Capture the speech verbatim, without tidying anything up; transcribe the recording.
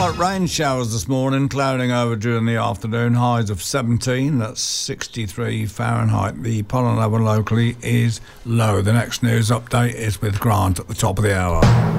Light rain showers this morning, clouding over during the afternoon, highs of seventeen, that's sixty-three Fahrenheit. The pollen level locally is low. The next news update is with Grant at the top of the hour.